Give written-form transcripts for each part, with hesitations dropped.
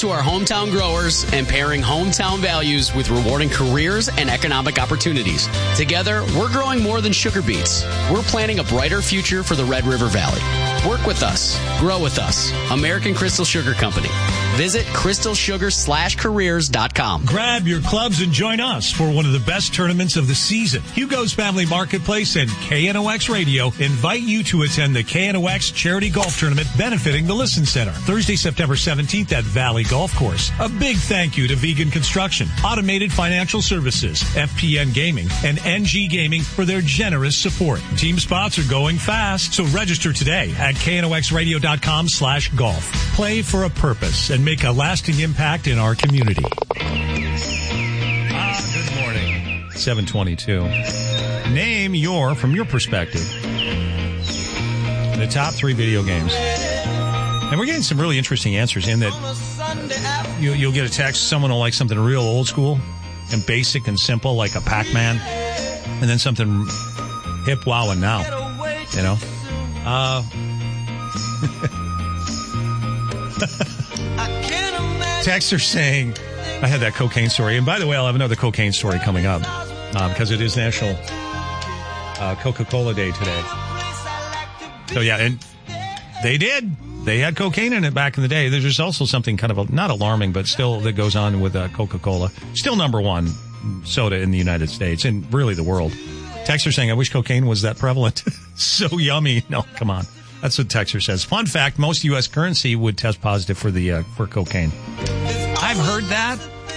to our hometown growers and pairing hometown values with rewarding careers and economic opportunities. Together, we're growing more than sugar beets. We're planning a brighter future for the Red River Valley. Work with us. Grow with us. American Crystal Sugar Company. Visit crystalsugar/careers.com. Grab your clubs and join us for one of the best tournaments of the season. Hugo's Family Marketplace and KNOX Radio invite you to attend the KNOX Charity Golf Tournament benefiting the Listen Center. Thursday, September 17th at Valley Golf Course. A big thank you to Vegan Construction, Automated Financial Services, FPN Gaming, and NG Gaming for their generous support. Team spots are going fast, so register today at knoxradio.com/golf. Play for a purpose and make a lasting impact in our community. Good morning. 7:22. Name from your perspective, the top 3 video games. And we're getting some really interesting answers in that you'll get a text, someone will like something real old school and basic and simple like a Pac-Man, and then something hip, wow, and now, you know. Texts are saying, I had that cocaine story. And by the way, I'll have another cocaine story coming up because it is National Coca-Cola Day today. So, yeah, and they did. They had cocaine in it back in the day. There's also something kind of not alarming, but still that goes on with Coca-Cola. Still number 1 soda in the United States and really the world. Texts are saying, I wish cocaine was that prevalent. So yummy. No, come on. That's what Texter says. Fun fact, most U.S. currency would test positive for cocaine. I've heard that.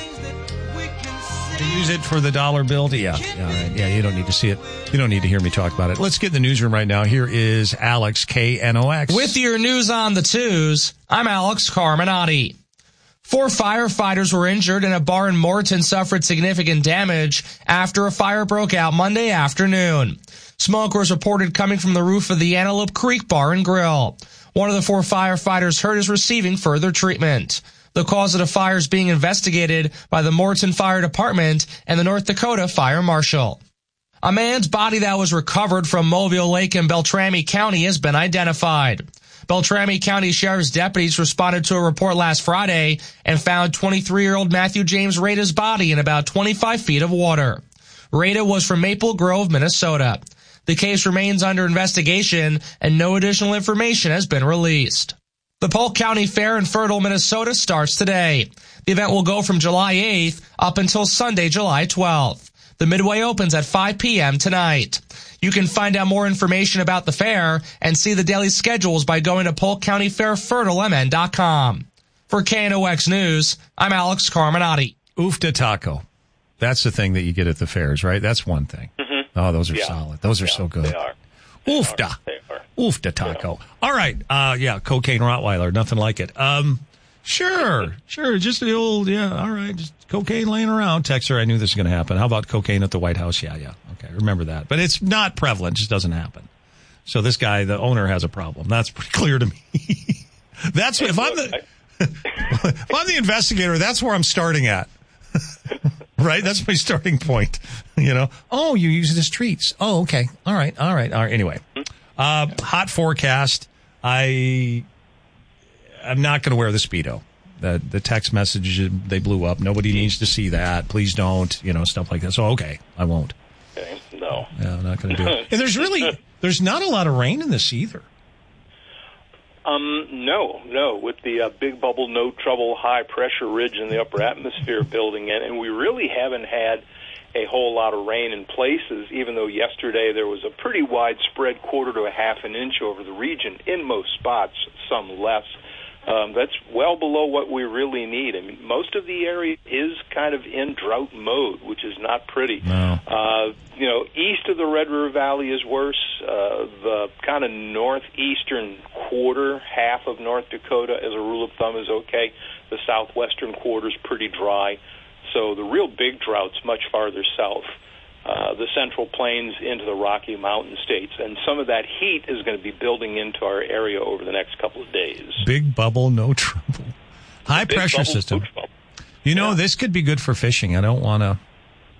They use it for the dollar bill. Yeah, you don't need to see it. You don't need to hear me talk about it. Let's get in the newsroom right now. Here is Alex, KNOX. With your news on the twos, I'm Alex Carminati. 4 firefighters were injured and a bar in Morton suffered significant damage after a fire broke out Monday afternoon. Smoke was reported coming from the roof of the Antelope Creek Bar and Grill. One of the 4 firefighters hurt is receiving further treatment. The cause of the fire is being investigated by the Morton Fire Department and the North Dakota Fire Marshal. A man's body that was recovered from Mobile Lake in Beltrami County has been identified. Beltrami County Sheriff's deputies responded to a report last Friday and found 23-year-old Matthew James Rada's body in about 25 feet of water. Rada was from Maple Grove, Minnesota. The case remains under investigation and no additional information has been released. The Polk County Fair in Fertile, Minnesota starts today. The event will go from July 8th up until Sunday, July 12th. The Midway opens at 5 p.m. tonight. You can find out more information about the fair and see the daily schedules by going to polkcountyfairfertilemn.com. For KNOX News, I'm Alex Carminati. Oofta taco. That's the thing that you get at the fairs, right? That's one thing. Mm-hmm. Oh, those are solid. Those are so good. They are. Oofta. Oofta taco. Yeah. All right. Cocaine Rottweiler. Nothing like it. Sure. Just the old, all right. Just cocaine laying around. Texter, I knew this was going to happen. How about cocaine at the White House? Yeah. Okay, remember that. But it's not prevalent. It just doesn't happen. So this guy, the owner, has a problem. That's pretty clear to me. That's if I'm the investigator, that's where I'm starting at. Right? That's my starting point. Oh, you use it as treats. Oh, okay. All right. Anyway, hot forecast. I'm not going to wear the Speedo. The text message, they blew up. Nobody needs to see that. Please don't, stuff like that. So, okay, I won't. Okay, no. Yeah, I'm not going to do it. And there's not a lot of rain in this either. No. With the big bubble, no trouble, high pressure ridge in the upper atmosphere building in, and we really haven't had a whole lot of rain in places, even though yesterday there was a pretty widespread quarter to a half an inch over the region in most spots, some less. That's well below what we really need. I mean, most of the area is kind of in drought mode, which is not pretty. No. East of the Red River Valley is worse. The kind of northeastern quarter, half of North Dakota, as a rule of thumb, is okay. The southwestern quarter is pretty dry. So the real big drought's much farther south. The Central Plains into the Rocky Mountain states. And some of that heat is going to be building into our area over the next couple of days. Big bubble, no trouble. High pressure system. This could be good for fishing. I don't want to,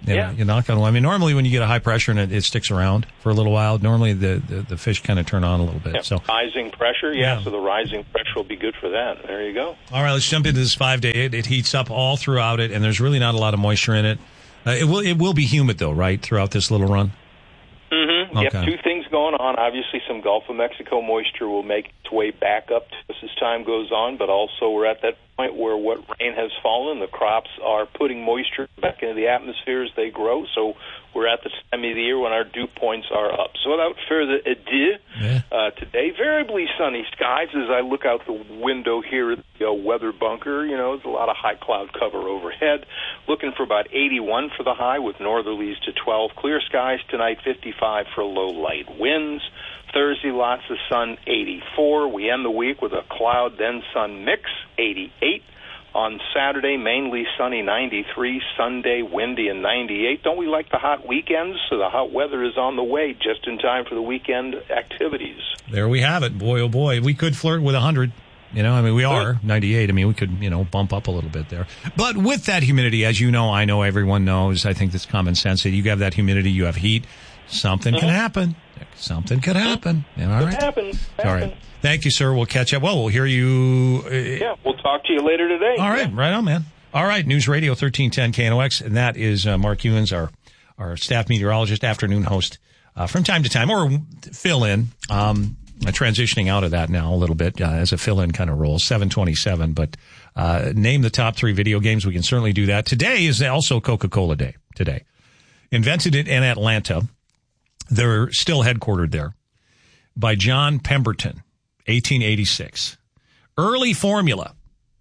You're not going to. I mean, normally when you get a high pressure and it sticks around for a little while, normally the fish kind of turn on a little bit. Yeah. So rising pressure, so the rising pressure will be good for that. There you go. All right, let's jump into this 5 day. It heats up all throughout it, and there's really not a lot of moisture in it. It will be humid though, right, throughout this little run? Mm-hmm. Okay. Yep, two things going on. Obviously, some Gulf of Mexico moisture will make its way back up to us as time goes on, but also we're at that point where what rain has fallen, the crops are putting moisture back into the atmosphere as they grow, so we're at the time of the year when our dew points are up. So without further ado, today, variably sunny skies as I look out the window here at the weather bunker. There's a lot of high cloud cover overhead. Looking for about 81 for the high with northerlies to 12. Clear skies tonight, 55 for low light winds. Thursday, lots of sun, 84. We end the week with a cloud, then sun mix, 88. On Saturday, mainly sunny, 93. Sunday, windy and 98. Don't we like the hot weekends? So the hot weather is on the way just in time for the weekend activities. There we have it. Boy, oh boy. We could flirt with 100. We are 98. We could, bump up a little bit there. But with that humidity, as you know, I know everyone knows, I think that's common sense that you have that humidity, you have heat, something can happen. Something could happen. All right. Happen. All right. Thank you, sir. We'll catch up. Well, we'll hear you. We'll talk to you later today. All right. Right on, man. All right. News Radio 1310 KNOX. And that is Mark Ewens, our staff meteorologist, afternoon host from time to time, or fill in. Transitioning out of that now a little bit as a fill in kind of role, 727. But name the top 3 video games. We can certainly do that. Today is also Coca-Cola Day. Today. Invented it in Atlanta. They're still headquartered there. By John Pemberton, 1886. Early formula.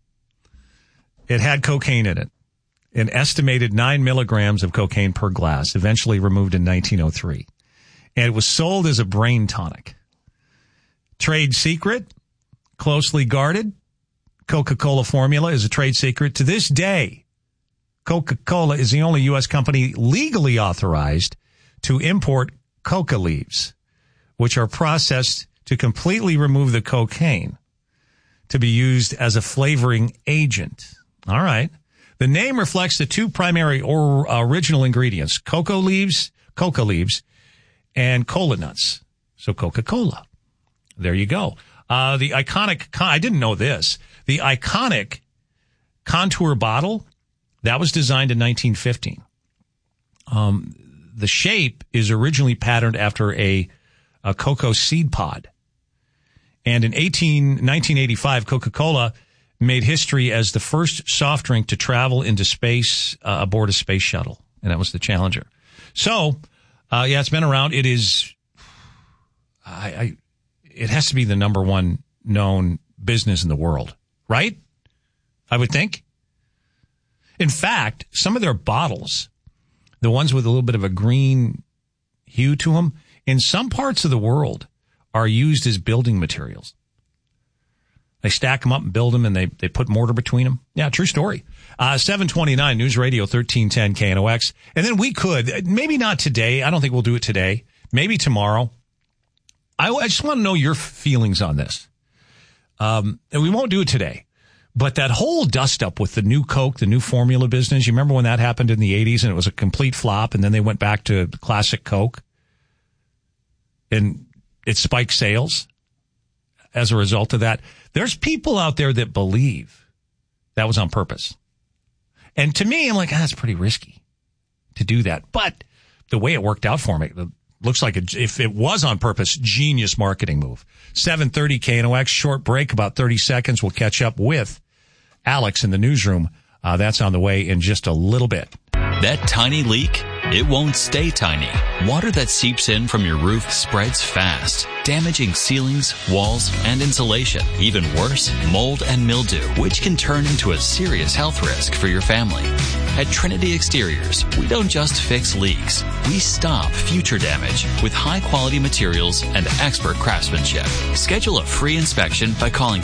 It had cocaine in it. An estimated 9 milligrams of cocaine per glass, eventually removed in 1903. And it was sold as a brain tonic. Trade secret, closely guarded. Coca-Cola formula is a trade secret. To this day, Coca-Cola is the only U.S. company legally authorized to import coca leaves, which are processed to completely remove the cocaine to be used as a flavoring agent. All right. The name reflects the 2 primary or original ingredients, coca leaves, and cola nuts. So Coca-Cola. There you go. The iconic, I didn't know this, the iconic contour bottle, that was designed in 1915. The shape is originally patterned after a cocoa seed pod. And in 1985, Coca-Cola made history as the first soft drink to travel into space aboard a space shuttle. And that was the Challenger. So, it's been around. It is, it has to be the number one known business in the world, right? I would think. In fact, some of their bottles, the ones with a little bit of a green hue to them, in some parts of the world are used as building materials. They stack them up and build them, and they put mortar between them. Yeah, true story. 729 News Radio 1310 KNOX. And then we could, maybe not today. I don't think we'll do it today. Maybe tomorrow. I just want to know your feelings on this. And we won't do it today. But that whole dust-up with the new Coke, the new formula business, you remember when that happened in the 80s and it was a complete flop, and then they went back to classic Coke? And it spiked sales as a result of that. There's people out there that believe that was on purpose. And to me, I'm like, that's pretty risky to do that. But the way it worked out for me, it looks like if it was on purpose, genius marketing move. 7:30 KNOX, short break, about 30 seconds. We'll catch up with Alex in the newsroom. That's on the way in just a little bit. That tiny leak, it won't stay tiny. Water that seeps in from your roof spreads fast, damaging ceilings, walls, and insulation. Even worse, mold and mildew, which can turn into a serious health risk for your family. At Trinity Exteriors, we don't just fix leaks. We stop future damage with high-quality materials and expert craftsmanship. Schedule a free inspection by calling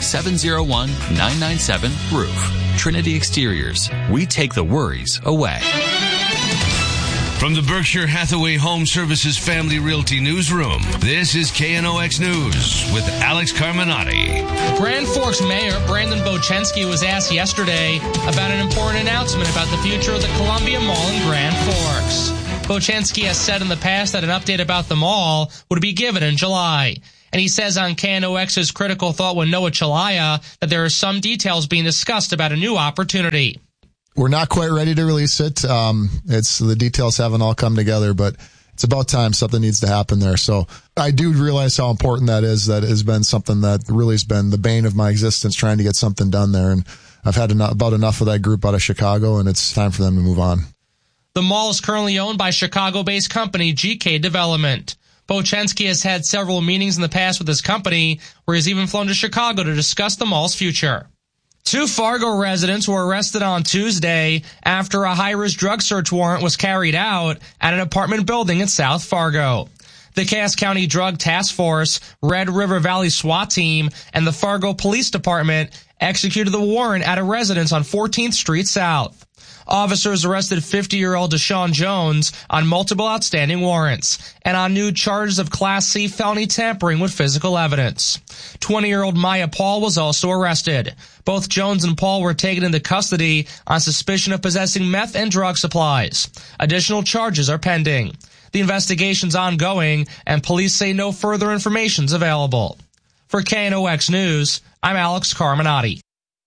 701-997-ROOF. Trinity Exteriors. We take the worries away. From the Berkshire Hathaway Home Services Family Realty Newsroom, this is KNOX News with Alex Carminati. Grand Forks Mayor Brandon Bochensky was asked yesterday about an important announcement about the future of the Columbia Mall in Grand Forks. Bochensky has said in the past that an update about the mall would be given in July. And he says on KNOX's Critical Thought with Noah Chalaya that there are some details being discussed about a new opportunity. We're not quite ready to release it. The details haven't all come together, but it's about time. Something needs to happen there. So I do realize how important that is. That has been something that really has been the bane of my existence, trying to get something done there. And I've had about enough of that group out of Chicago, and it's time for them to move on. The mall is currently owned by Chicago-based company GK Development. Bochensky has had several meetings in the past with his company, where he's even flown to Chicago to discuss the mall's future. 2 Fargo residents were arrested on Tuesday after a high-risk drug search warrant was carried out at an apartment building in South Fargo. The Cass County Drug Task Force, Red River Valley SWAT Team, and the Fargo Police Department executed the warrant at a residence on 14th Street South. Officers arrested 50-year-old Deshaun Jones on multiple outstanding warrants and on new charges of Class C felony tampering with physical evidence. 20-year-old Maya Paul was also arrested. Both Jones and Paul were taken into custody on suspicion of possessing meth and drug supplies. Additional charges are pending. The investigation's ongoing, and police say no further information is available. For KNOX News, I'm Alex Carminati.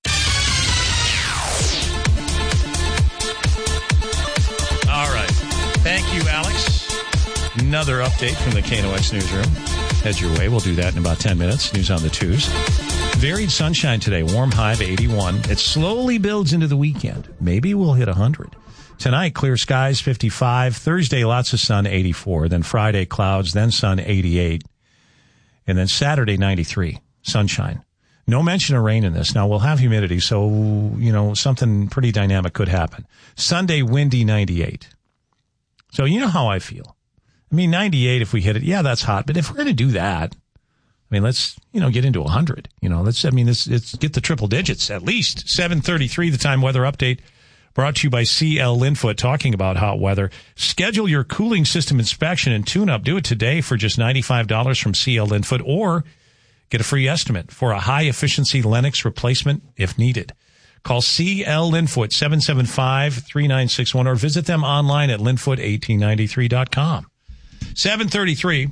Thank you, Alex. Another update from the KNOX newsroom. Head your way. We'll do that in about 10 minutes. News on the twos. Varied sunshine today. Warm high of 81. It slowly builds into the weekend. Maybe we'll hit 100. Tonight, clear skies, 55. Thursday, lots of sun, 84. Then Friday, clouds, then sun, 88. And then Saturday, 93. Sunshine. No mention of rain in this. Now, we'll have humidity, so, something pretty dynamic could happen. Sunday, windy, 98. So you know how I feel. 98 if we hit it, yeah, that's hot. But if we're going to do that, let's, get into 100. Let's get the triple digits at least. 7:33, the time weather update brought to you by CL Linfoot, talking about hot weather. Schedule your cooling system inspection and tune-up. Do it today for just $95 from CL Linfoot, or get a free estimate for a high-efficiency Lennox replacement if needed. Call CL Linfoot, 775-3961, or visit them online at linfoot1893.com. 7:33.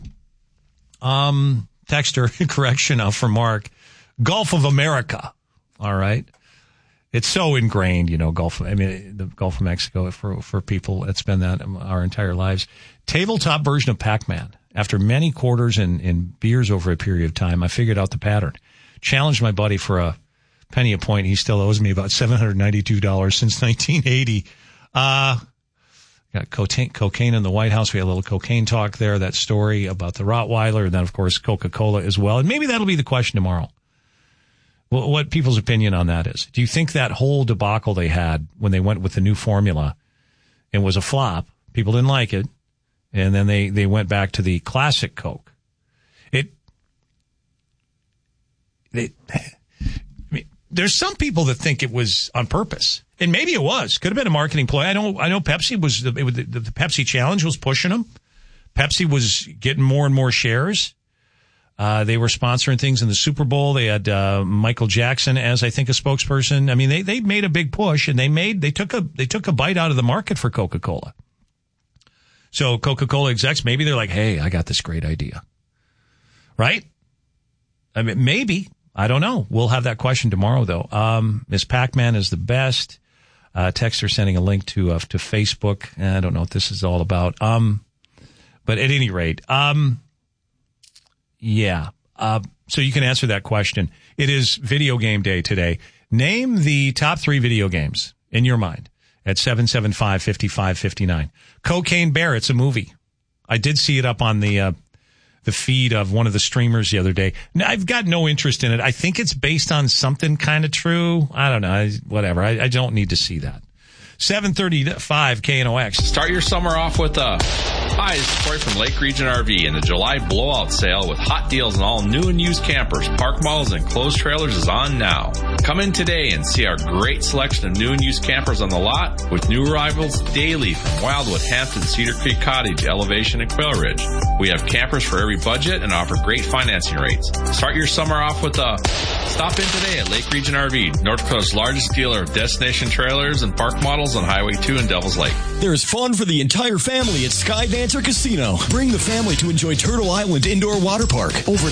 Texter correction now from Mark. Gulf of America. All right. It's so ingrained, the Gulf of Mexico for people. It's been that our entire lives. Tabletop version of Pac-Man. After many quarters and beers over a period of time, I figured out the pattern. Challenged my buddy for a penny a point. He still owes me about $792 since 1980. Got cocaine in the White House. We had a little cocaine talk there, that story about the Rottweiler, and then, of course, Coca-Cola as well. And maybe that'll be the question tomorrow. Well, what people's opinion on that is. Do you think that whole debacle they had when they went with the new formula and was a flop, people didn't like it, and then they went back to the classic Coke? There's some people that think it was on purpose, and maybe it was. Could have been a marketing ploy. I know Pepsi was the Pepsi Challenge was pushing them. Pepsi was getting more and more shares. They were sponsoring things in the Super Bowl. They had Michael Jackson as, I think, a spokesperson. They made a big push, and they took a bite out of the market for Coca-Cola. So Coca-Cola execs, maybe they're like, "Hey, I got this great idea," right? Maybe. I don't know. We'll have that question tomorrow, though. Miss Pac-Man is the best. Texter sending a link to Facebook. I don't know what this is all about. But at any rate, yeah. So you can answer that question. It is video game day today. Name the top 3 video games in your mind at 775-5559. Cocaine Bear. It's a movie. I did see it up on the feed of one of the streamers the other day. Now, I've got no interest in it. I think it's based on something kind of true. I don't know. Whatever. I don't need to see that. 7:35 KNOX. Start your summer off with a Hi, this is Troy from Lake Region RV, and the July blowout sale with hot deals on all new and used campers, park models, and enclosed trailers is on now. Come in today and see our great selection of new and used campers on the lot with new arrivals daily from Wildwood, Hampton, Cedar Creek Cottage, Elevation, and Quail Ridge. We have campers for every budget and offer great financing rates. Start your summer off with a stop in today at Lake Region RV, North Dakota's largest dealer of destination trailers and park models on Highway 2 in Devil's Lake. There's fun for the entire family at Skydancer Casino. Bring the family to enjoy Turtle Island Indoor Water Park. Over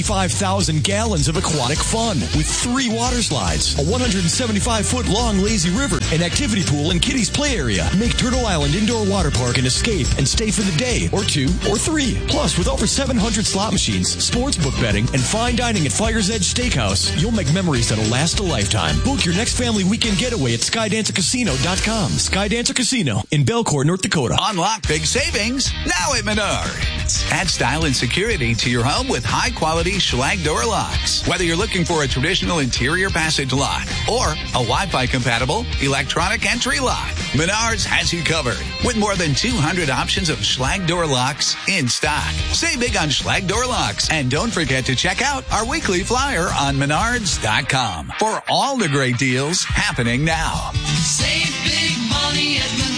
95,000 gallons of aquatic fun with 3 water slides, a 175-foot long lazy river, an activity pool, and kiddies play area. Make Turtle Island Indoor Water Park an escape and stay for the day or 2 or 3. Plus, with over 700 slot machines, sportsbook betting, and fine dining at Fire's Edge Steakhouse, you'll make memories that'll last a lifetime. Book your next family weekend getaway at SkydancerCasino.com. Skydancer Casino in Belcourt, North Dakota. Unlock big savings now at Menards. Add style and security to your home with high-quality Schlage door locks. Whether you're looking for a traditional interior passage lock or a Wi-Fi compatible electronic entry lock, Menards has you covered with more than 200 options of Schlage door locks in stock. Save big on Schlage door locks, and don't forget to check out our weekly flyer on Menards.com for all the great deals happening now. Save big money at Menards.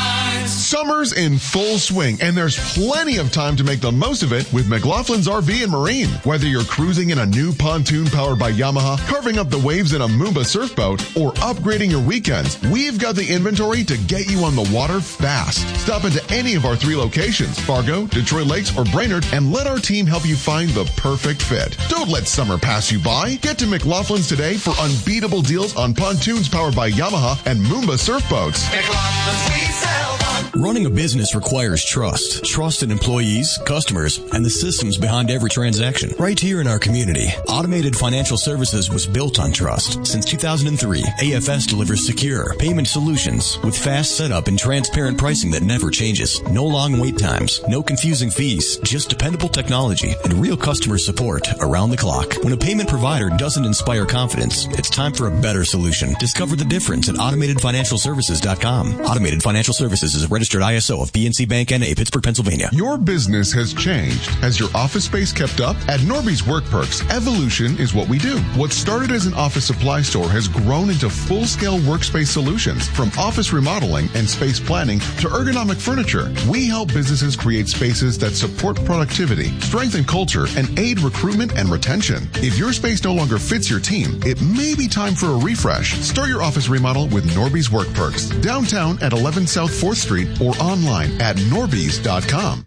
Summer's in full swing, and there's plenty of time to make the most of it with McLaughlin's RV and Marine. Whether you're cruising in a new pontoon powered by Yamaha, carving up the waves in a Moomba surf boat, or upgrading your weekends, we've got the inventory to get you on the water fast. Stop into any of our 3 locations, Fargo, Detroit Lakes, or Brainerd, and let our team help you find the perfect fit. Don't let summer pass you by. Get to McLaughlin's today for unbeatable deals on pontoons powered by Yamaha and Moomba surf boats. McLaughlin's, we sell one. Running a business requires trust. Trust in employees, customers, and the systems behind every transaction. Right here in our community, Automated Financial Services was built on trust. Since 2003, AFS delivers secure payment solutions with fast setup and transparent pricing that never changes. No long wait times, no confusing fees, just dependable technology and real customer support around the clock. When a payment provider doesn't inspire confidence, it's time for a better solution. Discover the difference at AutomatedFinancialServices.com. Automated Financial Services is a registered ISO of PNC Bank N.A., Pittsburgh, Pennsylvania. Your business has changed. Has your office space kept up? At Norby's Work Perks, evolution is what we do. What started as an office supply store has grown into full-scale workspace solutions, from office remodeling and space planning to ergonomic furniture. We help businesses create spaces that support productivity, strengthen culture, and aid recruitment and retention. If your space no longer fits your team, it may be time for a refresh. Start your office remodel with Norby's Work Perks, downtown at 11 South 4th Street or online at norbys.com.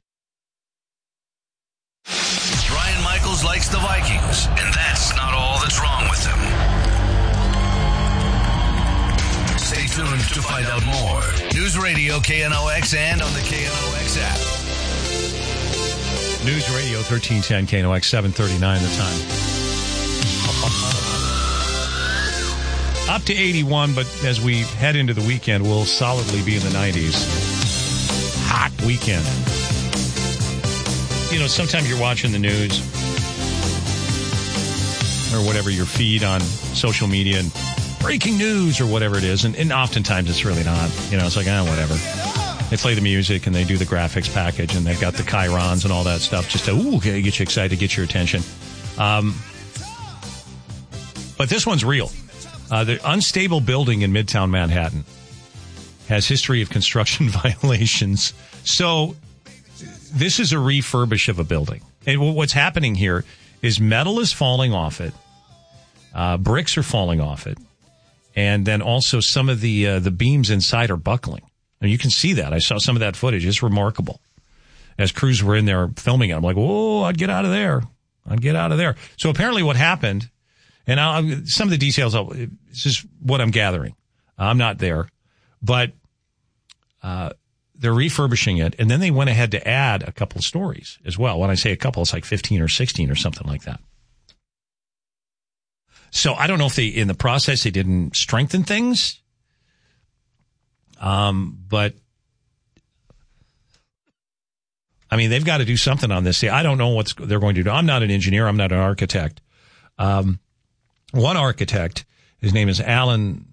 Brian Michaels likes the Vikings, and that's not all that's wrong with them. Stay tuned to find out more. News Radio KNOX and on the KNOX app. News Radio 1310 KNOX 739 the time. Up to 81, but as we head into the weekend, we'll solidly be in the 90s. Hot weekend. You know, sometimes you're watching the news or whatever, your feed on social media and breaking news or whatever it is, and oftentimes it's really not. You know, it's like, whatever. They play the music and they do the graphics package and they've got the chyrons and all that stuff just to get you excited, get your attention. But this one's real. The unstable building in Midtown Manhattan has history of construction violations. So this is a refurbish of a building. And what's happening here is metal is falling off it. Bricks are falling off it. And then also some of the beams inside are buckling. And you can see that. I saw some of that footage. It's remarkable. As crews were in there filming it, I'm like, whoa, I'd get out of there. So apparently what happened, and some of the details, this is what I'm gathering. I'm not there. But they're refurbishing it, and then they went ahead to add a couple of stories as well. When I say a couple, it's like 15 or 16 or something like that. So I don't know if in the process, they didn't strengthen things. But I mean, they've got to do something on this. See, I don't know what they're going to do. I'm not an engineer. I'm not an architect. One architect, his name is Alan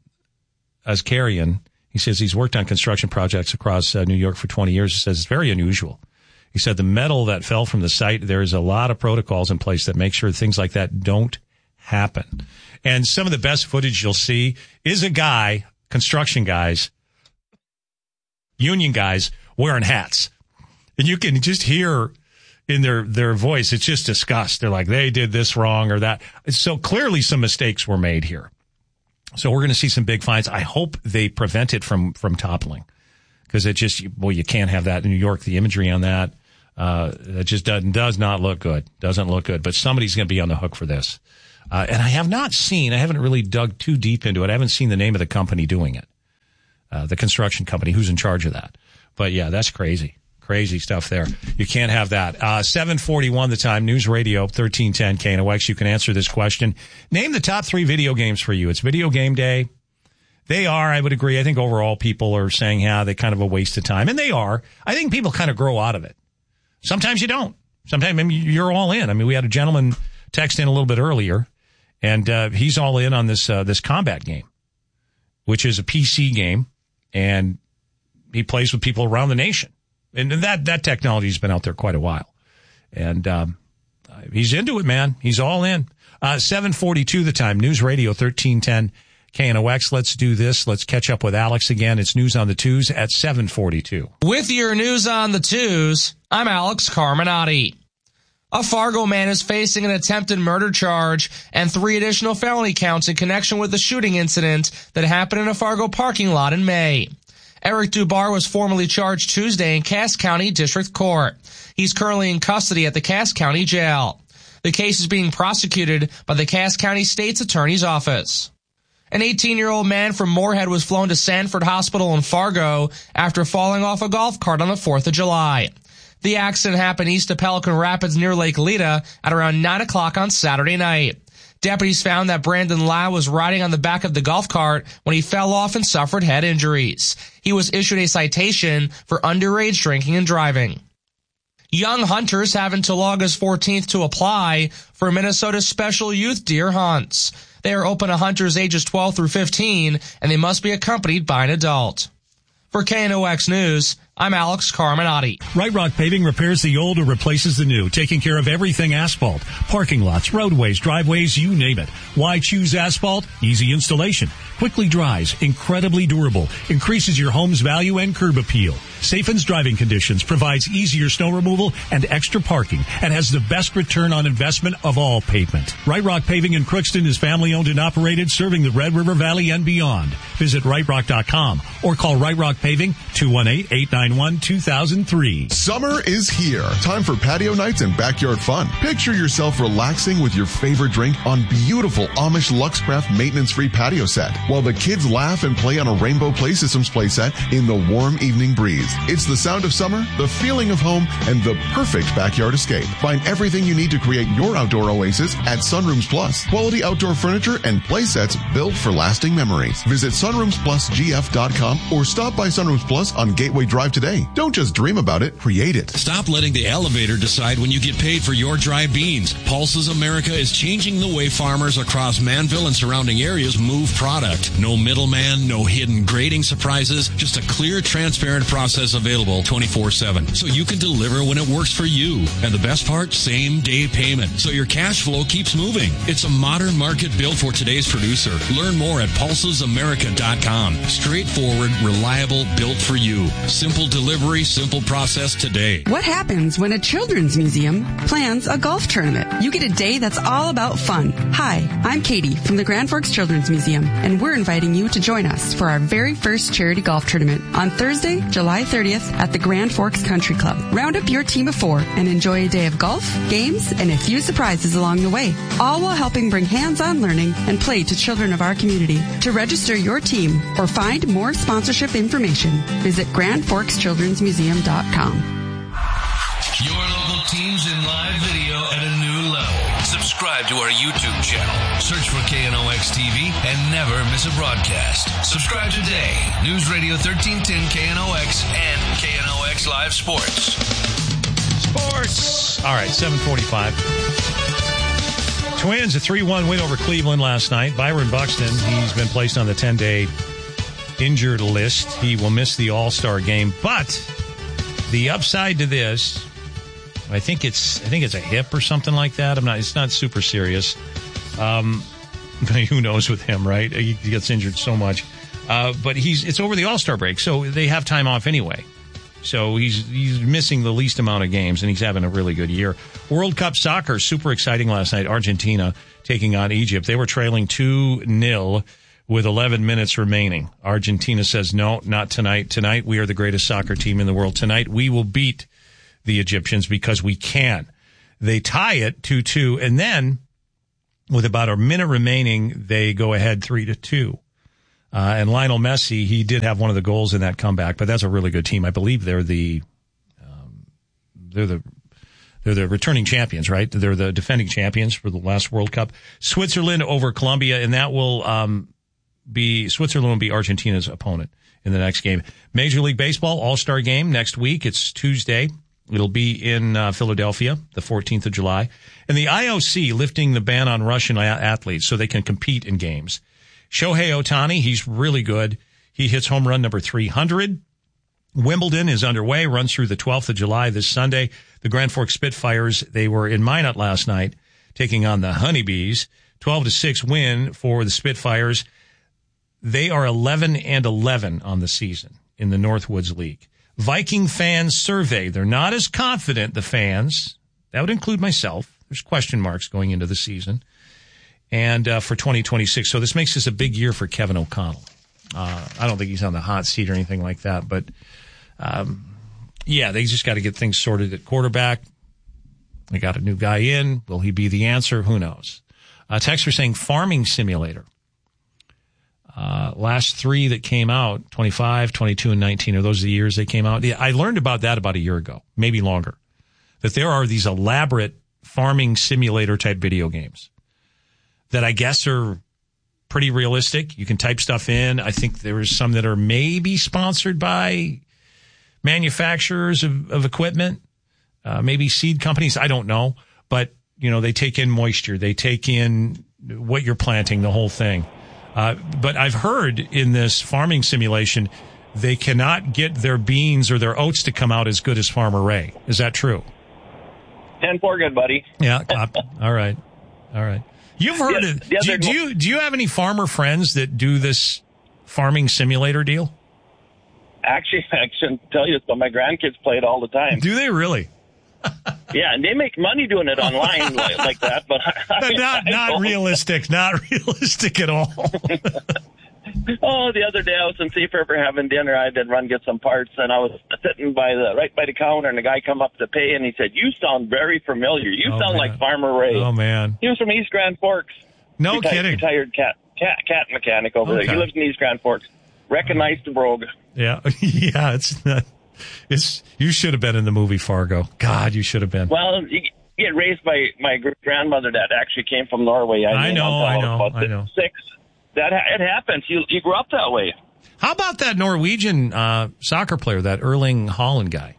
Azkarian. He says he's worked on construction projects across New York for 20 years. He says it's very unusual He said the metal that fell from the site, there's a lot of protocols in place that make sure things like that don't happen. And some of the best footage you'll see is a guy, construction guys, union guys, wearing hats. And you can just hear in their voice, it's just disgust. They're like, they did this wrong or that. So clearly some mistakes were made here. So we're going to see some big fines. I hope they prevent it from toppling, because it just, well, you can't have that in New York. The imagery on that, it just does not look good. Doesn't look good. But somebody's going to be on the hook for this. And I haven't really dug too deep into it. I haven't seen the name of the company doing it. The construction company, who's in charge of that. But yeah, that's crazy. Crazy stuff there. You can't have that. 7:41 the time. News Radio 1310 KNOX. You can answer this question. Name the top 3 video games for you. It's video game day. They are, I would agree. I think overall people are saying, yeah, they're kind of a waste of time. And they are. I think people kind of grow out of it. Sometimes you don't. Sometimes you're all in. I mean, we had a gentleman text in a little bit earlier, and he's all in on this combat game, which is a PC game, and he plays with people around the nation. And that technology's been out there quite a while. And he's into it, man. He's all in. 7:42 the time. News Radio 1310 KNOX. Let's do this. Let's catch up with Alex again. It's News on the Twos at 7:42. With your News on the Twos, I'm Alex Carminati. A Fargo man is facing an attempted murder charge and 3 additional felony counts in connection with the shooting incident that happened in a Fargo parking lot in May. Eric Dubar was formally charged Tuesday in Cass County District Court. He's currently in custody at the Cass County Jail. The case is being prosecuted by the Cass County State's Attorney's Office. An 18-year-old man from Moorhead was flown to Sanford Hospital in Fargo after falling off a golf cart on the 4th of July. The accident happened east of Pelican Rapids near Lake Lita at around 9 o'clock on Saturday night. Deputies found that Brandon Lau was riding on the back of the golf cart when he fell off and suffered head injuries. He was issued a citation for underage drinking and driving. Young hunters have until August 14th to apply for Minnesota's special youth deer hunts. They are open to hunters ages 12 through 15, and they must be accompanied by an adult. For KNOX News, I'm Alex Carminati. Right Rock Paving repairs the old or replaces the new, taking care of everything asphalt. Parking lots, roadways, driveways, you name it. Why choose asphalt? Easy installation. Quickly dries, incredibly durable, increases your home's value and curb appeal. Safens driving conditions, provides easier snow removal and extra parking, and has the best return on investment of all pavement. Right Rock Paving in Crookston is family owned and operated, serving the Red River Valley and beyond. Visit rightrock.com or call Right Rock Paving 218-891-2003. Summer is here. Time for patio nights and backyard fun. Picture yourself relaxing with your favorite drink on beautiful Amish Luxcraft maintenance-free patio set, while the kids laugh and play on a Rainbow Play Systems playset in the warm evening breeze. It's the sound of summer, the feeling of home, and the perfect backyard escape. Find everything you need to create your outdoor oasis at Sunrooms Plus. Quality outdoor furniture and play sets built for lasting memories. Visit sunroomplusgf.com or stop by Sunrooms Plus on Gateway Drive today. Don't just dream about it, create it. Stop letting the elevator decide when you get paid for your dry beans. Pulses America is changing the way farmers across Manville and surrounding areas move product. No middleman, no hidden grading surprises, just a clear, transparent process available 24/7. So you can deliver when it works for you. And the best part, same day payment. So your cash flow keeps moving. It's a modern market built for today's producer. Learn more at pulsesamerica.com. Straightforward, reliable, built for you. Simple delivery, simple process today. What happens when a children's museum plans a golf tournament? You get a day that's all about fun. Hi, I'm Katie from the Grand Forks Children's Museum, and we're inviting you to join us for our very first charity golf tournament on Thursday, July 30th at the Grand Forks Country Club. Round up your team of 4 and enjoy a day of golf, games, and a few surprises along the way, all while helping bring hands-on learning and play to children of our community. To register your team or find more sponsorship information, visit GrandForksChildren'sMuseum.com. Your local teams in live video at a new level. Subscribe to our YouTube channel. Search for KNOX TV and never miss a broadcast. Subscribe today. News Radio 1310 KNOX and KNOX Live Sports. Sports. All right, 7:45. Twins, a 3-1 win over Cleveland last night. Byron Buxton, he's been placed on the 10-day injured list. He will miss the All-Star game. But the upside to this I think it's a hip or something like that. It's not super serious. Who knows with him, right? He gets injured so much. But it's over the All-Star break, so they have time off anyway. So he's missing the least amount of games, and he's having a really good year. World Cup soccer, super exciting last night. Argentina taking on Egypt. They were trailing 2-0 with 11 minutes remaining. Argentina says, no, not tonight. Tonight, we are the greatest soccer team in the world. Tonight, we will beat the Egyptians because we can. They tie it 2-2, and then with about a minute remaining, they go ahead 3-2. And Lionel Messi, he did have one of the goals in that comeback, but that's a really good team. I believe they're the returning champions, right? They're the defending champions for the last World Cup. Switzerland over Colombia, and that will Switzerland will be Argentina's opponent in the next game. Major League Baseball All-Star Game next week. It's Tuesday. It'll be in Philadelphia, the 14th of July. And the IOC lifting the ban on Russian athletes so they can compete in games. Shohei Ohtani, he's really good. He hits home run number 300. Wimbledon is underway, runs through the 12th of July this Sunday. The Grand Forks Spitfires, they were in Minot last night, taking on the Honeybees. 12-6 win for the Spitfires. They are 11-11 on the season in the Northwoods League. Viking fans survey. They're not as confident, the fans. That would include myself. There's question marks going into the season. And for 2026. So this makes this a big year for Kevin O'Connell. I don't think he's on the hot seat or anything like that. But, they just got to get things sorted at quarterback. They got a new guy in. Will he be the answer? Who knows? Texter saying Farming Simulator. Last three that came out, 25, 22, and 19, are those the years they came out? Yeah, I learned about that about a year ago, maybe longer, that there are these elaborate farming simulator type video games that I guess are pretty realistic. You can type stuff in. I think there is some that are maybe sponsored by manufacturers of equipment, maybe seed companies. I don't know. But, they take in moisture. They take in what you're planting, the whole thing. But I've heard in this farming simulation, they cannot get their beans or their oats to come out as good as Farmer Ray. Is that true? 10-4 good, buddy. Yeah. All right. You've heard it. Do you have any farmer friends that do this farming simulator deal? Actually, I shouldn't tell you this, but my grandkids play it all the time. Do they really? Yeah, and they make money doing it online like that, but not realistic. Not realistic at all. The other day I was in Thief River having dinner. I did run get some parts, and I was sitting right by the counter, and the guy come up to pay, and he said, "You sound very familiar. You sound like Farmer Ray." Oh man, he was from East Grand Forks. No kidding. Retired cat mechanic over there. He lives in East Grand Forks. Recognized the brogue. Yeah, it's not. You should have been in the movie Fargo. God, you should have been. Well, you get raised by my grandmother that actually came from Norway. I know. It happens. You grew up that way. How about that Norwegian soccer player, that Erling Haaland guy?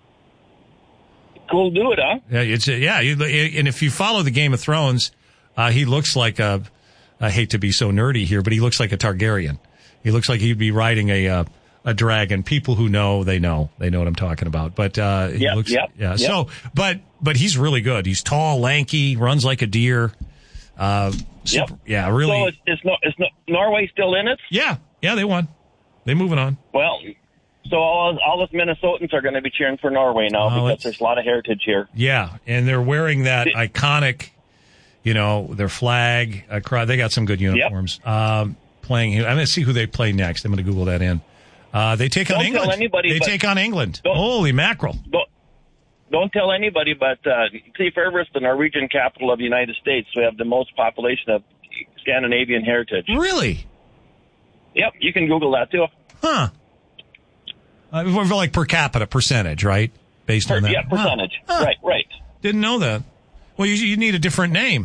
Cool dude, huh? Yeah, and if you follow the Game of Thrones, he looks like I hate to be so nerdy here, but he looks like a Targaryen. He looks like he'd be riding a dragon. People who know, they know what I'm talking about. But he looks. Yep. So, but he's really good. He's tall, lanky, runs like a deer. Yeah, really. So is Norway still in it? Yeah, they won. They're moving on. Well, so all us Minnesotans are going to be cheering for Norway now because there's a lot of heritage here. Yeah, and they're wearing that iconic, their flag. They got some good uniforms. Yep. Playing. I'm going to see who they play next. I'm going to Google that in. They take on England. They take on England. Holy mackerel. Don't tell anybody, but Thief River is the Norwegian capital of the United States. We have the most population of Scandinavian heritage. Really? Yep, you can Google that too. Huh. Like per capita percentage, right? Based on that. Yeah, percentage. Huh. Right. Didn't know that. Well, you need a different name.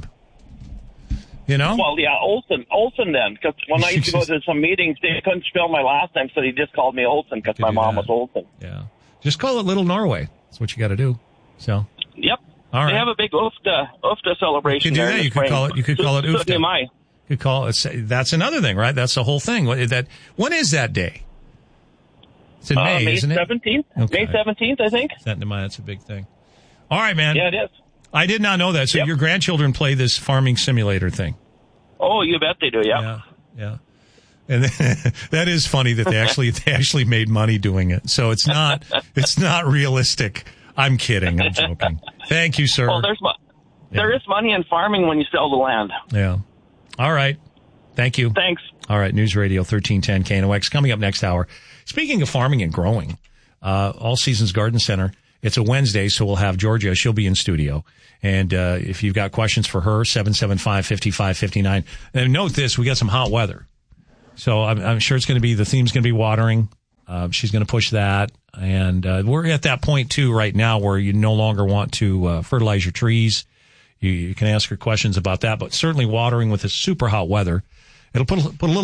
Well, yeah, Olsen then, because when I used to go to some meetings, they couldn't spell my last name, so they just called me Olsen because my mom was Olsen. Yeah. Just call it Little Norway. That's what you got to do. So. Yep. All right. They have a big Ufta celebration. You could do that. You could call it Ufta. You could call it. That's another thing, right? That's the whole thing. When is that day? It's in May, isn't it? 17th. Okay. May 17th, I think. That's a big thing. All right, man. Yeah, it is. I did not know that. So your grandchildren play this farming simulator thing? Oh, you bet they do, yeah. Yeah. And that is funny that they actually made money doing it. So it's not realistic. I'm kidding. I'm joking. Thank you, sir. Well, there is money in farming when you sell the land. Yeah. All right. Thank you. Thanks. All right. News Radio 1310 KNOX coming up next hour. Speaking of farming and growing, All Seasons Garden Center. It's a Wednesday, so we'll have Georgia. She'll be in studio. And if you've got questions for her, 775-5559. And note this, we got some hot weather. So I'm sure the theme's going to be watering. She's going to push that. And we're at that point, too, right now where you no longer want to fertilize your trees. You can ask her questions about that. But certainly watering with this super hot weather, it'll put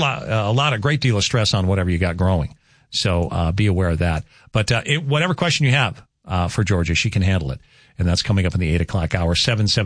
a great deal of stress on whatever you got growing. So be aware of that. But whatever question you have for Georgia, she can handle it. And that's coming up in the 8 o'clock hour,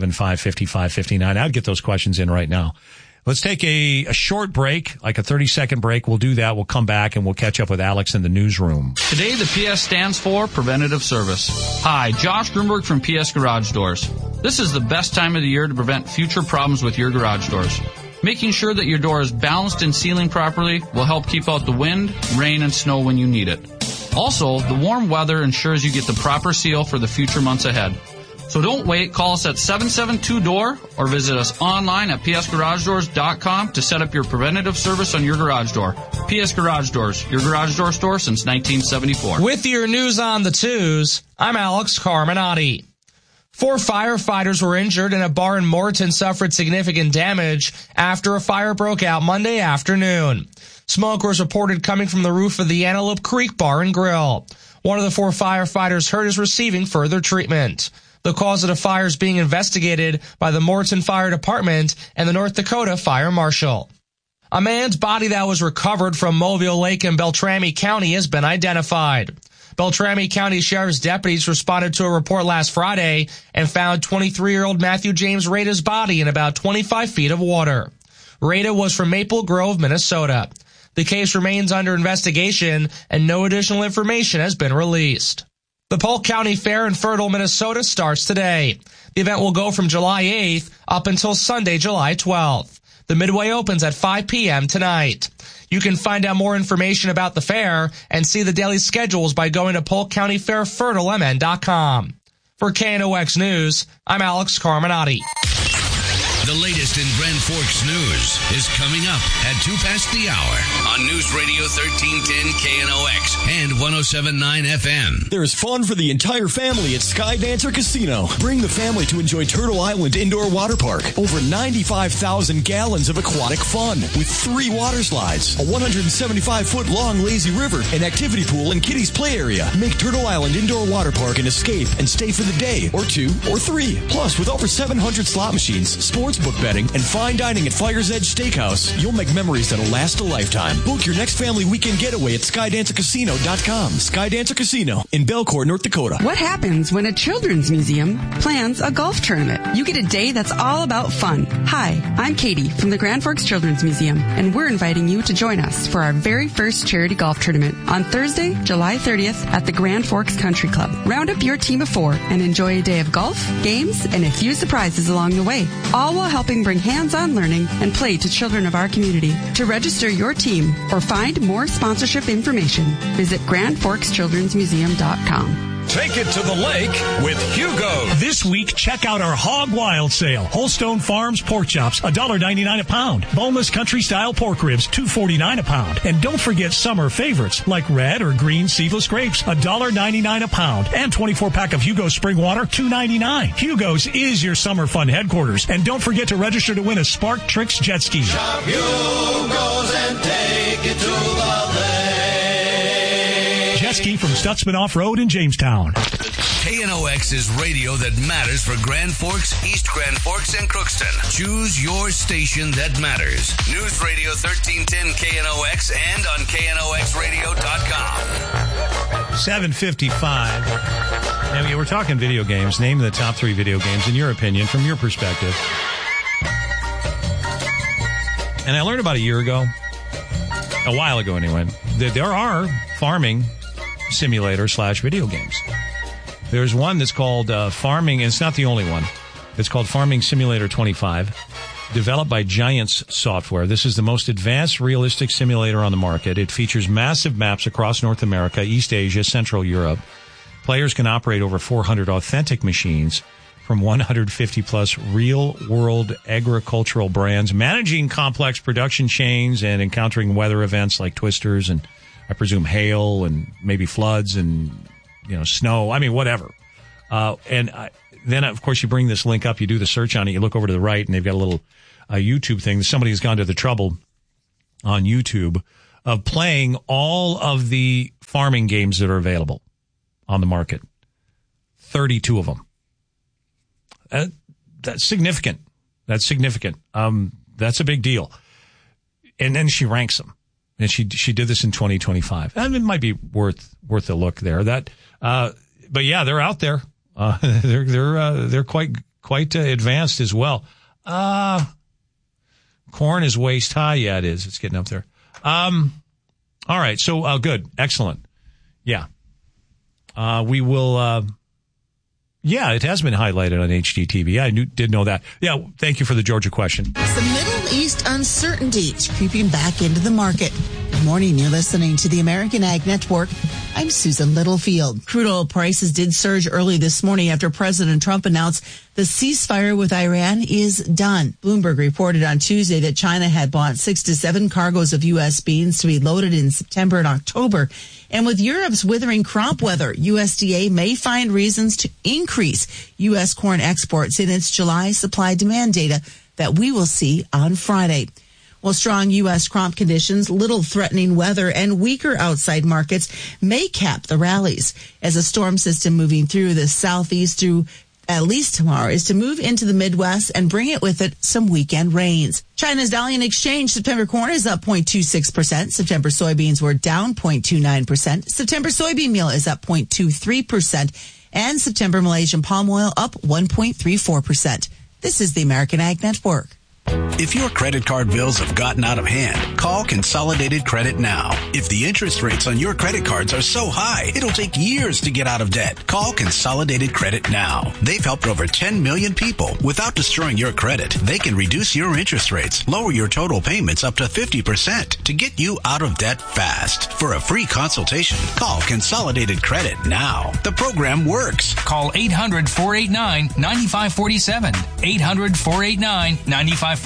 775-5559. I'd get those questions in right now. Let's take a short break, like a 30-second break. We'll do that. We'll come back and we'll catch up with Alex in the newsroom. Today, the PS stands for Preventative Service. Hi, Josh Grunberg from PS Garage Doors. This is the best time of the year to prevent future problems with your garage doors. Making sure that your door is balanced and sealing properly will help keep out the wind, rain, and snow when you need it. Also, the warm weather ensures you get the proper seal for the future months ahead. So don't wait. Call us at 772-DOOR or visit us online at psgaragedoors.com to set up your preventative service on your garage door. PS Garage Doors, your garage door store since 1974. With your news on the twos, I'm Alex Carminati. 4 firefighters were injured and a bar in Morton suffered significant damage after a fire broke out Monday afternoon. Smoke was reported coming from the roof of the Antelope Creek Bar and Grill. One of the 4 firefighters hurt is receiving further treatment. The cause of the fire is being investigated by the Morton Fire Department and the North Dakota Fire Marshal. A man's body that was recovered from Mobile Lake in Beltrami County has been identified. Beltrami County Sheriff's deputies responded to a report last Friday and found 23-year-old Matthew James Rada's body in about 25 feet of water. Rada was from Maple Grove, Minnesota. The case remains under investigation and no additional information has been released. The Polk County Fair in Fertile, Minnesota starts today. The event will go from July 8th up until Sunday, July 12th. The Midway opens at 5 p.m. tonight. You can find out more information about the fair and see the daily schedules by going to polkcountyfairfertilemn.com. For KNOX News, I'm Alex Carminati. The latest in Grand Forks news is coming up at 2 past the hour on News Radio 1310 KNOX and 107.9 FM. There's fun for the entire family at Sky Dancer Casino. Bring the family to enjoy Turtle Island Indoor Water Park. Over 95,000 gallons of aquatic fun with 3 water slides, a 175-foot long lazy river, an activity pool, and kiddies play area. Make Turtle Island Indoor Water Park an escape and stay for the day or 2 or 3. Plus, with over 700 slot machines, sports book betting, and fine dining at Fire's Edge Steakhouse, you'll make memories that'll last a lifetime. Book your next family weekend getaway at SkyDancerCasino.com. Sky Dancer Casino in Belcourt, North Dakota. What happens when a children's museum plans a golf tournament? You get a day that's all about fun. Hi, I'm Katie from the Grand Forks Children's Museum, and we're inviting you to join us for our very first charity golf tournament on Thursday, July 30th at the Grand Forks Country Club. Round up your team of 4 and enjoy a day of golf, games, and a few surprises along the way, all while helping bring hands-on learning and play to children of our community. To register your team or find more sponsorship information, visit GrandForksChildren'sMuseum.com. Take it to the lake with Hugo. This week, check out our Hog Wild sale. Holstone Farms pork chops, $1.99 a pound. Boneless country-style pork ribs, $2.49 a pound. And don't forget summer favorites like red or green seedless grapes, $1.99 a pound. And 24-pack of Hugo's Spring Water, $2.99. Hugo's is your summer fun headquarters. And don't forget to register to win a Spark Tricks jet ski. Shop Hugo's and take it to the lake. Jet ski from Stutzman Off-Road in Jamestown. KNOX is radio that matters for Grand Forks, East Grand Forks, and Crookston. Choose your station that matters. News Radio 1310 KNOX and on KNOXradio.com. 7:55. And we're talking video games. Name the top 3 video games in your opinion, from your perspective. And I learned about a year ago, a while ago anyway, that there are farming simulators / video games. There's one that's called Farming, and it's not the only one. It's called Farming Simulator 25, developed by Giants Software. This is the most advanced realistic simulator on the market. It features massive maps across North America, East Asia, Central Europe. Players can operate over 400 authentic machines from 150 plus real-world agricultural brands, managing complex production chains and encountering weather events like twisters and, I presume, hail and maybe floods and, snow. I mean, whatever. Then, of course, you bring this link up, you do the search on it, you look over to the right, and they've got a little YouTube thing. Somebody has gone to the trouble on YouTube of playing all of the farming games that are available on the market. 32 of them. That's significant. That's a big deal. And then she ranks them. And she did this in 2025. And it might be worth a look there. But yeah, they're out there. They're quite advanced as well. Corn is waist high. Yeah, it is. It's getting up there. All right. So, good. Excellent. Yeah. We will, it has been highlighted on HGTV. I did know that. Yeah, thank you for the Georgia question. Some Middle East uncertainty is creeping back into the market. Good morning. You're listening to the American Ag Network. I'm Susan Littlefield. Crude oil prices did surge early this morning after President Trump announced the ceasefire with Iran is done. Bloomberg reported on Tuesday that China had bought 6 to 7 cargoes of U.S. beans to be loaded in September and October. And with Europe's withering crop weather, USDA may find reasons to increase U.S. corn exports in its July supply-demand data that we will see on Friday. Well, strong U.S. crop conditions, little threatening weather, and weaker outside markets may cap the rallies as a storm system moving through the southeast through at least tomorrow is to move into the Midwest and bring it with it some weekend rains. China's Dalian Exchange September corn is up 0.26%. September soybeans were down 0.29%. September soybean meal is up 0.23%. And September Malaysian palm oil up 1.34%. This is the American Ag Network. If your credit card bills have gotten out of hand, call Consolidated Credit now. If the interest rates on your credit cards are so high, it'll take years to get out of debt. Call Consolidated Credit now. They've helped over 10 million people. Without destroying your credit, they can reduce your interest rates, lower your total payments up to 50% to get you out of debt fast. For a free consultation, call Consolidated Credit now. The program works. Call 800-489-9547. 800-489-9547.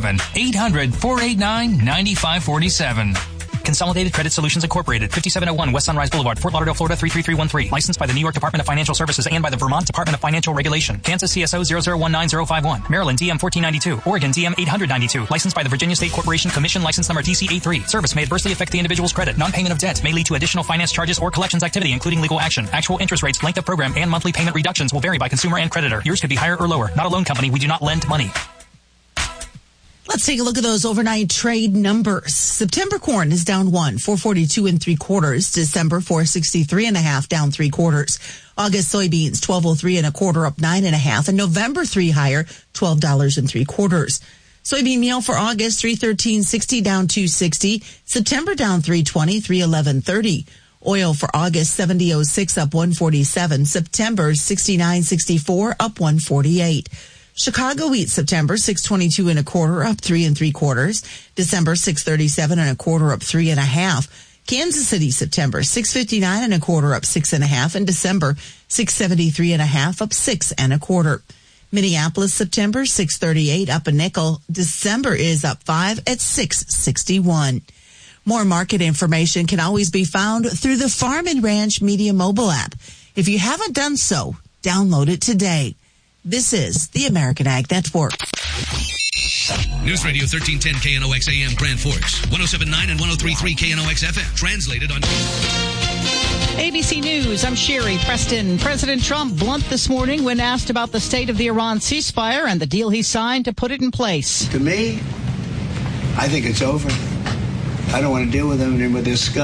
800-489-9547. Consolidated Credit Solutions Incorporated, 5701 West Sunrise Boulevard, Fort Lauderdale, Florida 33313. Licensed by the New York Department of Financial Services and by the Vermont Department of Financial Regulation. Kansas CSO 0019051. Maryland DM 1492. Oregon DM 892. Licensed by the Virginia State Corporation Commission, license number TC83. Service may adversely affect the individual's credit. Non-payment of debt may lead to additional finance charges or collections activity, including legal action. Actual interest rates, length of program, and monthly payment reductions will vary by consumer and creditor. Yours could be higher or lower. Not a loan company. We do not lend money. Let's take a look at those overnight trade numbers. September corn is down 442 3/4. December 463.5, down 3/4. August soybeans 1203 1/4, up 9.5, and November 3 higher, $12 3/4. Soybean meal for August 313.60, down 260. September down 320, 311.30. Oil for August 70.06, up 147. September 69.64, up 148. Chicago wheat September 622 1/4, up 3 3/4. December 637 1/4, up 3.5. Kansas City September 659 1/4, up 6.5, and December 673 1/2, up 6 1/4. Minneapolis September 638, up a nickel. December is up 5 at 661. More market information can always be found through the Farm and Ranch Media mobile app. If you haven't done so, download it today. This is the American Ag Network. News Radio 1310 KNOX AM Grand Forks, 107.9 and 103.3 KNOX FM. Translated on ABC News, I'm Sherry Preston. President Trump blunt this morning when asked about the state of the Iran ceasefire and the deal he signed to put it in place. To me, I think it's over. I don't want to deal with them and with this scum.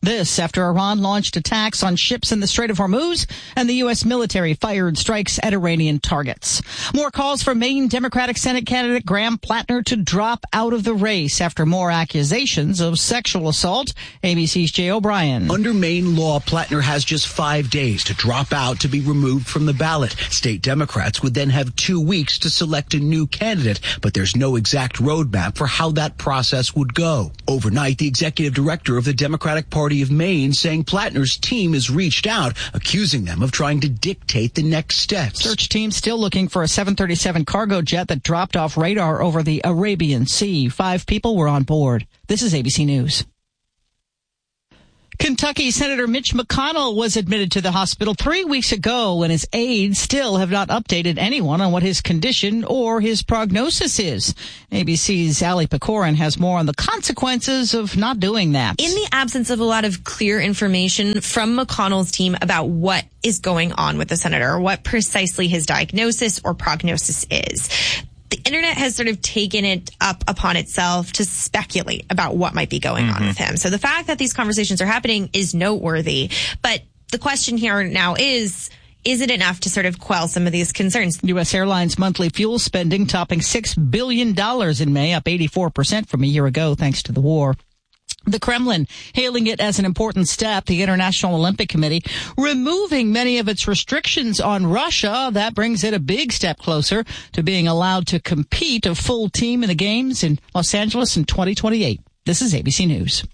This after Iran launched attacks on ships in the Strait of Hormuz and the U.S. military fired strikes at Iranian targets. More calls for Maine Democratic Senate candidate Graham Plattner to drop out of the race after more accusations of sexual assault. ABC's Jay O'Brien. Under Maine law, Plattner has just 5 days to drop out to be removed from the ballot. State Democrats would then have 2 weeks to select a new candidate, but there's no exact roadmap for how that process would go. Overnight, the executive director of the Democratic Party of Maine saying Plattner's team has reached out, accusing them of trying to dictate the next steps. Search team still looking for a 737 cargo jet that dropped off radar over the Arabian Sea. 5 people were on board. This is ABC News. Kentucky Senator Mitch McConnell was admitted to the hospital 3 weeks ago, and his aides still have not updated anyone on what his condition or his prognosis is. ABC's Allie Pecorin has more on the consequences of not doing that. In the absence of a lot of clear information from McConnell's team about what is going on with the senator, or what precisely his diagnosis or prognosis is, the internet has sort of taken it up upon itself to speculate about what might be going on with him. So the fact that these conversations are happening is noteworthy. But the question here now is it enough to sort of quell some of these concerns? U.S. Airlines monthly fuel spending topping $6 billion in May, up 84% from a year ago, thanks to the war. The Kremlin hailing it as an important step, the International Olympic Committee removing many of its restrictions on Russia. That brings it a big step closer to being allowed to compete a full team in the Games in Los Angeles in 2028. This is ABC News.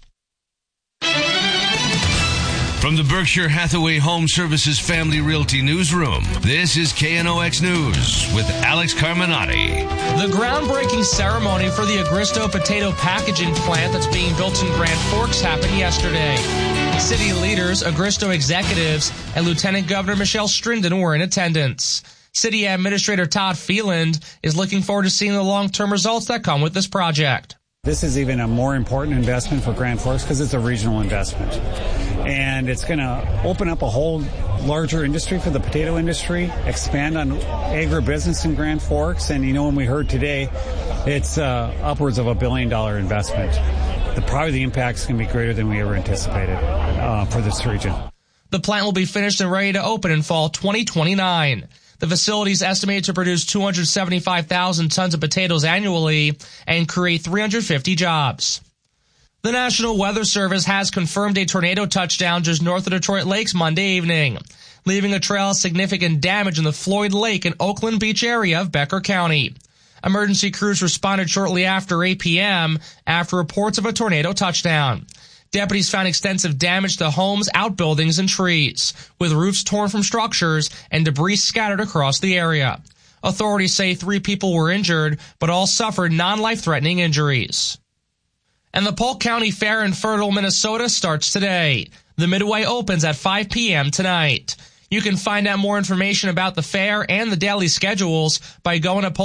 From the Berkshire Hathaway Home Services Family Realty Newsroom, this is KNOX News with Alex Carminati. The groundbreaking ceremony for the Agristo potato packaging plant that's being built in Grand Forks happened yesterday. City leaders, Agristo executives, and Lieutenant Governor Michelle Strinden were in attendance. City Administrator Todd Phelan is looking forward to seeing the long-term results that come with this project. This is even a more important investment for Grand Forks because it's a regional investment. And it's going to open up a whole larger industry for the potato industry, expand on agribusiness in Grand Forks. And, when we heard today, it's upwards of $1 billion investment. Probably the impact is going to be greater than we ever anticipated for this region. The plant will be finished and ready to open in fall 2029. The facility is estimated to produce 275,000 tons of potatoes annually and create 350 jobs. The National Weather Service has confirmed a tornado touchdown just north of Detroit Lakes Monday evening, leaving a trail of significant damage in the Floyd Lake and Oakland Beach area of Becker County. Emergency crews responded shortly after 8 p.m. after reports of a tornado touchdown. Deputies found extensive damage to homes, outbuildings, and trees, with roofs torn from structures and debris scattered across the area. Authorities say 3 people were injured, but all suffered non-life-threatening injuries. And the Polk County Fair in Fertile, Minnesota starts today. The Midway opens at 5 p.m. tonight. You can find out more information about the fair and the daily schedules by going to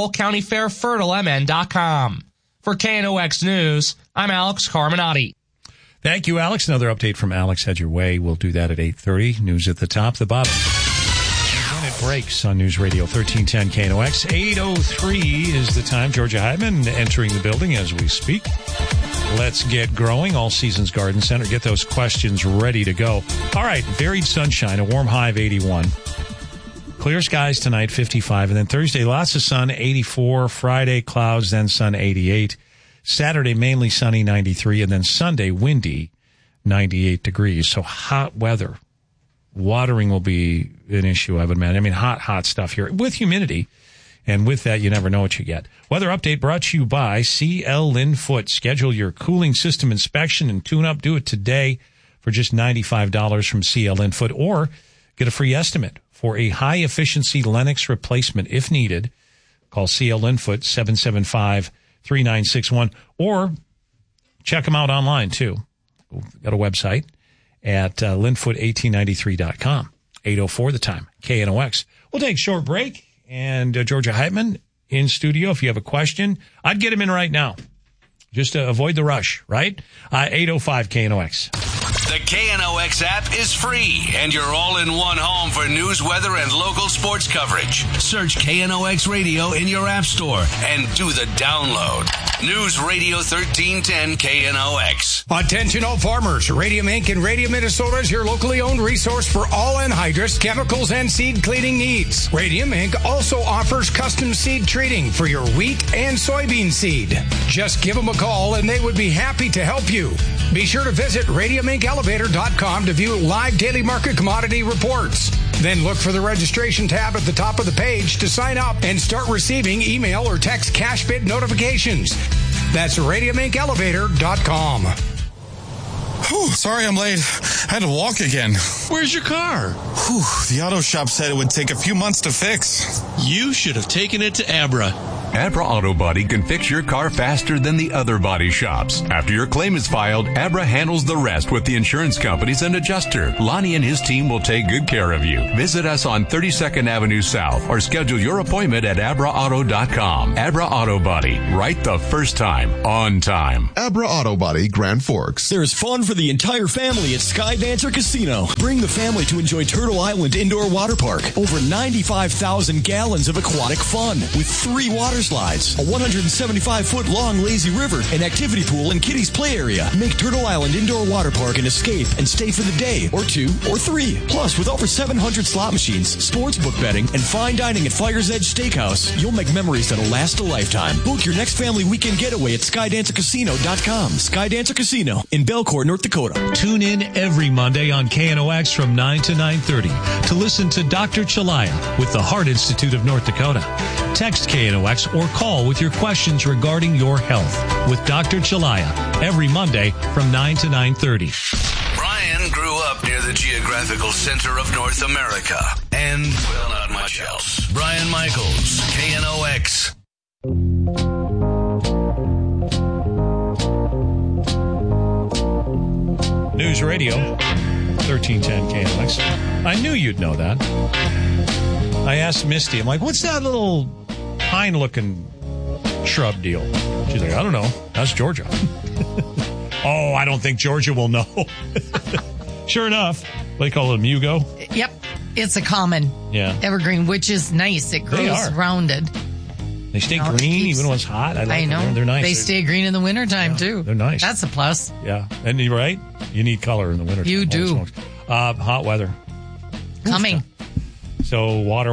polkcountyfairfertilemn.com. For KNOX News, I'm Alex Carminati. Thank you, Alex. Another update from Alex Head Your Way. We'll do that at 8:30. News at the top, the bottom. And it breaks on News Radio 1310 KNOX. 8:03 is the time. Georgia Hyman entering the building as we speak. Let's get growing. All Seasons Garden Center. Get those questions ready to go. All right. Varied sunshine. A warm high of 81. Clear skies tonight, 55. And then Thursday, lots of sun, 84. Friday, clouds, then sun, 88. Saturday, mainly sunny, 93. And then Sunday, windy, 98 degrees. So hot weather. Watering will be an issue, I would imagine. I mean, hot stuff here with humidity. And with that, you never know what you get. Weather update brought to you by CL Linfoot. Schedule your cooling system inspection and tune-up. Do it today for just $95 from CL Linfoot. Or get a free estimate for a high-efficiency Lennox replacement if needed. Call CL Linfoot, 775-3961. Or check them out online, too. We've got a website at linfoot1893.com. 8:04 the time. KNOX. We'll take a short break. And Georgia Heitman in studio. If you have a question, I'd get him in right now. Just to avoid the rush, right? 8:05 KNOX. The KNOX app is free, and you're all in one home for news, weather, and local sports coverage. Search KNOX Radio in your app store and do the download. News Radio 1310 KNOX. Attention all farmers. Radium Inc. in Radium, Minnesota is your locally owned resource for all anhydrous, chemicals, and seed cleaning needs. Radium Inc. also offers custom seed treating for your wheat and soybean seed. Just give them a call and they would be happy to help you. Be sure to visit radiumincelevator.com to view live daily market commodity reports. Then look for the registration tab at the top of the page to sign up and start receiving email or text cash bid notifications. That's radiumincelevator.com. Whew, sorry I'm late. I had to walk again. Where's your car? Whew, the auto shop said it would take a few months to fix. You should have taken it to Abra. Abra Auto Body can fix your car faster than the other body shops. After your claim is filed, Abra handles the rest with the insurance companies and adjuster. Lonnie and his team will take good care of you. Visit us on 32nd Avenue South or schedule your appointment at abraauto.com. Abra Auto Body, right the first time, on time. Abra Auto Body, Grand Forks. There's fun for the entire family at Sky Dancer Casino. Bring the family to enjoy Turtle Island Indoor Water Park. Over 95,000 gallons of aquatic fun with 3 water slides, a 175-foot long lazy river, an activity pool, and kiddies play area. Make Turtle Island Indoor Water Park an escape and stay for the day, or 2, or 3. Plus, with over 700 slot machines, sports book betting, and fine dining at Fire's Edge Steakhouse, you'll make memories that'll last a lifetime. Book your next family weekend getaway at SkyDancerCasino.com. Sky Dancer Casino in Belcourt, North Dakota. Tune in every Monday on KNOX from 9 to 9:30 to listen to Dr. Chalaya with the Heart Institute of North Dakota. Text KNOX or call with your questions regarding your health with Dr. Chalaya every Monday from 9 to 9:30. Brian grew up near the geographical center of North America and, well, not much else. Brian Michaels, KNOX. News Radio 1310 KNOX. I knew you'd know that. I asked Misty, I'm like, what's that little pine-looking shrub deal? She's like, I don't know. That's Georgia. Oh, I don't think Georgia will know. Sure enough, they call it a mugo. Yep. It's a common evergreen, which is nice. It grows rounded. They stay green even when it's hot. I know. They're nice. They stay green in the wintertime, too. They're nice. That's a plus. Yeah. And you're right. You need color in the wintertime. You do. Hot weather. Coming. So water.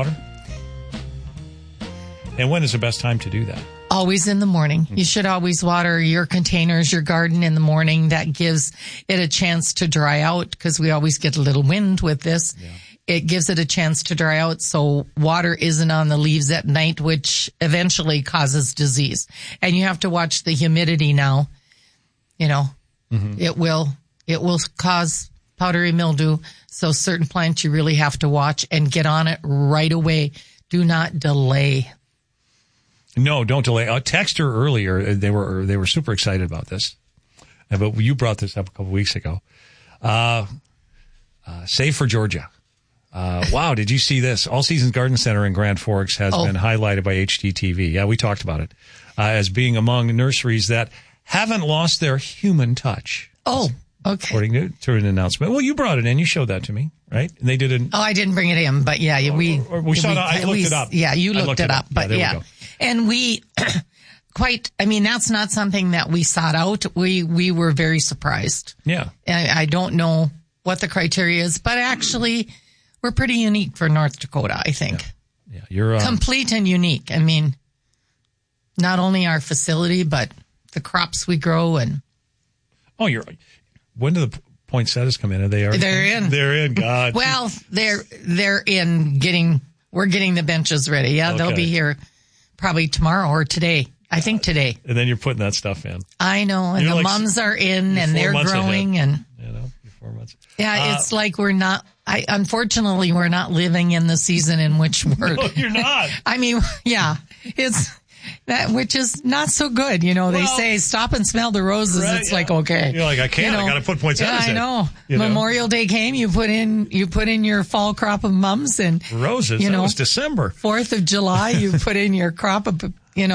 And when is the best time to do that? Always in the morning. You should always water your containers, your garden in the morning. That gives it a chance to dry out because we always get a little wind with this. Yeah. It gives it a chance to dry out so water isn't on the leaves at night, which eventually causes disease. And you have to watch the humidity now. You know, it will cause powdery mildew. So certain plants you really have to watch and get on it right away. Do not delay. No, don't delay. A texter earlier, they were super excited about this. But you brought this up a couple weeks ago. Save for Georgia. Wow, did you see this? All Seasons Garden Center in Grand Forks has been highlighted by HGTV. Yeah, we talked about it. As being among nurseries that haven't lost their human touch. Oh, okay. According to an announcement. Well, you brought it in. You showed that to me, right? And they did it. Oh, I didn't bring it in, but yeah, I looked it up. Yeah, you looked it up, but yeah. And we that's not something that we sought out. We were very surprised. Yeah. I don't know what the criteria is, but actually we're pretty unique for North Dakota, I think. Yeah. You're complete and unique. I mean, not only our facility, but the crops we grow and. Oh, when do the poinsettias come in? They're in. They're in. God. Well, they're in we're getting the benches ready. Yeah. Okay. They'll be here probably tomorrow or today. I think today. And then you're putting that stuff in. I know. And the mums are in and they're growing ahead. And. You're 4 months. Yeah. It's like unfortunately, we're not living in the season in which we're. No, you're not. I mean, yeah. It's. Which is not so good, They say stop and smell the roses. Right, it's like okay, you're like I can't. I got to put poinsettias in. I know. Memorial Day came. You put in your fall crop of mums and roses. That was December. 4th of July. You put in your crop of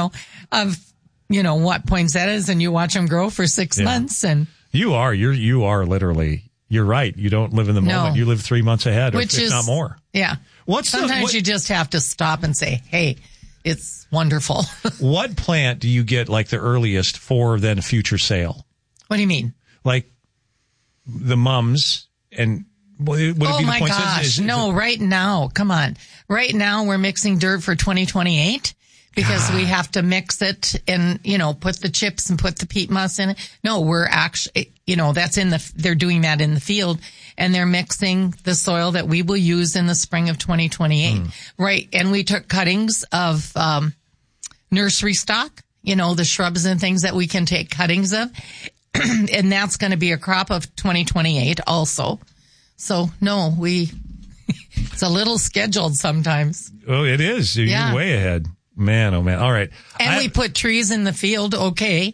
what poinsettias, and you watch them grow for 6 months. And you are literally. You're right. You don't live in the moment. You live 3 months ahead, if not more. Yeah. Sometimes you just have to stop and say, hey. it's wonderful. What plant do you get like the earliest for then future sale? What do you mean? Like the mums and would it be oh the my poinsettia? gosh. No, right now. Come on. Right now we're mixing dirt for 2028 because we have to mix it and, put the chips and put the peat moss in it. No, we're actually, they're doing that in the field and they're mixing the soil that we will use in the spring of 2028. Right. And we took cuttings of, nursery stock, the shrubs and things that we can take cuttings of. And that's going to be a crop of 2028 also. So, no, it's a little scheduled sometimes. Oh, it is. You're way ahead. Man, oh, man. All right. And we put trees in the field. Okay.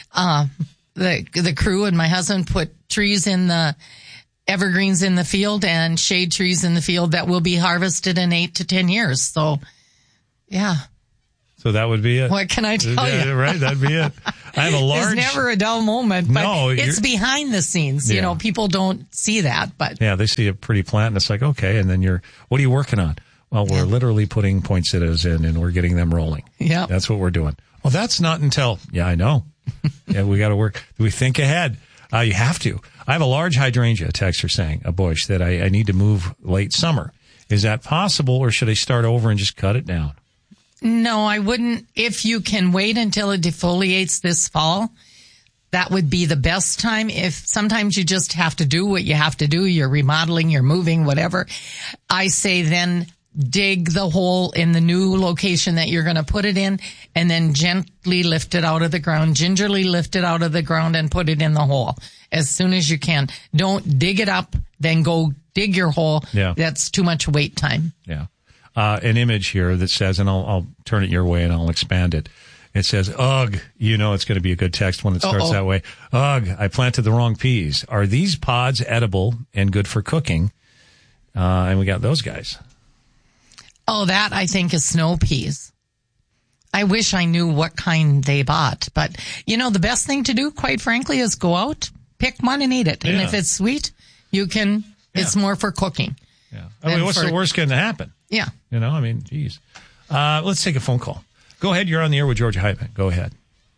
The crew and my husband put trees in the evergreens in the field and shade trees in the field that will be harvested in 8 to 10 years. So, yeah. So that would be it. What can I tell you? Right, that'd be it. I have a large... There's never a dull moment, but it's behind the scenes. Yeah. People don't see that, but... Yeah, they see a pretty plant and it's like, okay, and then what are you working on? Well, we're literally putting poinsettias in and we're getting them rolling. Yeah. That's what we're doing. Well, that's not until... Yeah, I know. Yeah, we got to work. We think ahead. You have to. I have a large hydrangea, texter saying, a bush, that I need to move late summer. Is that possible or should I start over and just cut it down? No, I wouldn't. If you can wait until it defoliates this fall, that would be the best time. If sometimes you just have to do what you have to do, you're remodeling, you're moving, whatever. I say then dig the hole in the new location that you're going to put it in and then gently lift it out of the ground, gingerly lift it out of the ground and put it in the hole as soon as you can. Don't dig it up, then go dig your hole. Yeah. That's too much wait time. Yeah. An image here that says, and I'll turn it your way and I'll expand it. It says, ugh, it's going to be a good text when it starts that way. Ugh, I planted the wrong peas. Are these pods edible and good for cooking? And we got those guys. Oh, that I think is snow peas. I wish I knew what kind they bought. But, the best thing to do, quite frankly, is go out, pick one and eat it. And if it's sweet, it's more for cooking. Yeah. I mean, what's the worst going to happen? Yeah. Geez. Let's take a phone call. Go ahead. You're on the air with Georgia Hyman. Go ahead.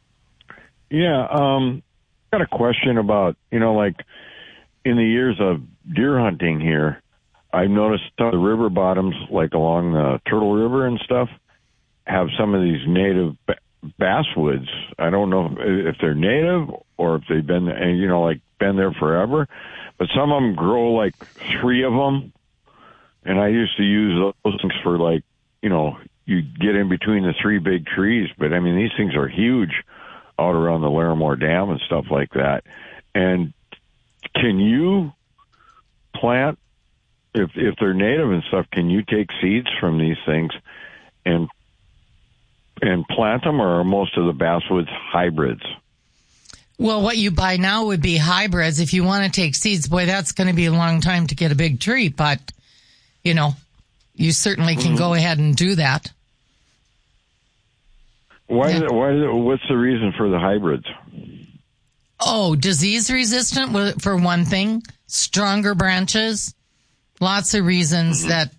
Yeah. Got a question about, like in the years of deer hunting here, I've noticed some of the river bottoms, like along the Turtle River and stuff, have some of these native basswoods. I don't know if they're native or if they've been, been there forever, but some of them grow like 3 of them. And I used to use those things for you get in between the 3 big trees. But I mean, these things are huge out around the Larimore Dam and stuff like that. And can you plant, if they're native and stuff, can you take seeds from these things and plant them, or are most of the basswoods hybrids? Well, what you buy now would be hybrids. If you want to take seeds, boy, that's going to be a long time to get a big tree, but you certainly can go ahead and do that. What's the reason for the hybrids? Oh, disease resistant for one thing, stronger branches, lots of reasons that,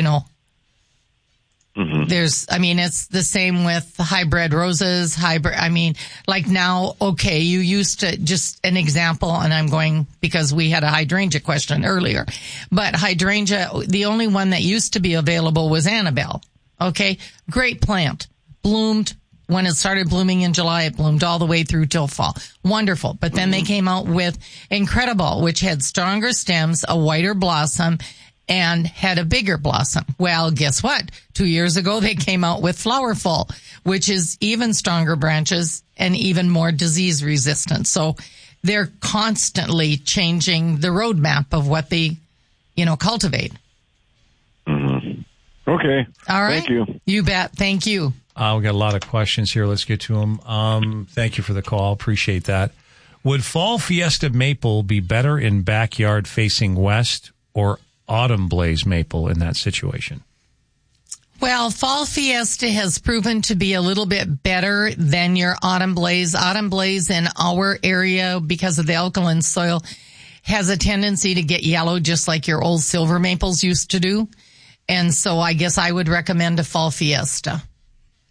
it's the same with hybrid roses, like now, okay, you used to, just an example, and I'm going, because we had a hydrangea question earlier, but hydrangea, the only one that used to be available was Annabelle. Okay. Great plant. Bloomed. When it started blooming in July, it bloomed all the way through till fall. Wonderful. But then they came out with Incredible, which had stronger stems, a whiter blossom, and had a bigger blossom. Well, guess what? 2 years ago, they came out with Flowerful, which is even stronger branches and even more disease resistant. So they're constantly changing the roadmap of what they, cultivate. Mm-hmm. Okay. All right. Thank you. You bet. Thank you. We got a lot of questions here. Let's get to them. Thank you for the call. Appreciate that. Would Fall Fiesta maple be better in backyard facing west or Autumn Blaze maple in that situation? Well, Fall Fiesta has proven to be a little bit better than your Autumn Blaze. Autumn Blaze in our area, because of the alkaline soil, has a tendency to get yellow just like your old silver maples used to do. And so I guess I would recommend a Fall Fiesta.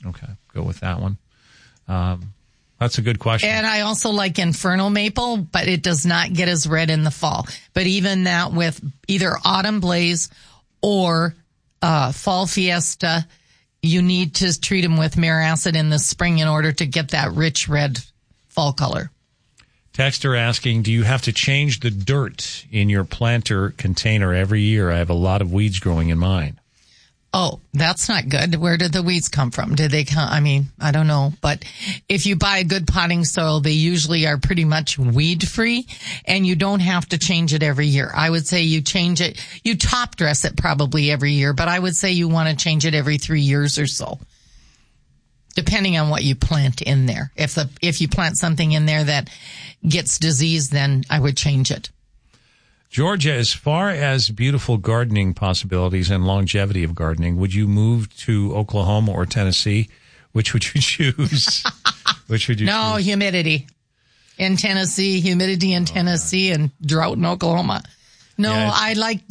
Okay, go with that one. That's a good question. And I also like Inferno Maple, but it does not get as red in the fall. But even that with either Autumn Blaze or Fall Fiesta, you need to treat them with Miracid in the spring in order to get that rich red fall color. Texter asking, do you have to change the dirt in your planter container every year? I have a lot of weeds growing in mine. Oh, that's not good. Where did the weeds come from? Did they come? I mean, I don't know. But if you buy a good potting soil, they usually are pretty much weed free, and you don't have to change it every year. I would say you change it, you top dress it probably every year, but I would say you want to change it every 3 years or so, depending on what you plant in there. If you plant something in there that gets disease, then I would change it. Georgia, as far as beautiful gardening possibilities and longevity of gardening, would you move to Oklahoma or Tennessee? Which would you choose? Which would you choose? Humidity in Tennessee, and drought in Oklahoma. No, yeah, I like